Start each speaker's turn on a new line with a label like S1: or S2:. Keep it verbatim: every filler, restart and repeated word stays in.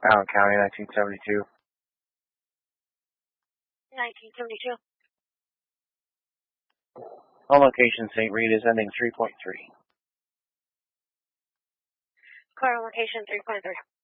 S1: Allen County, nineteen seventy-two.
S2: nineteen seventy-two.
S1: Home location, Saint Rita, is ending three point three.
S2: Car location three point three.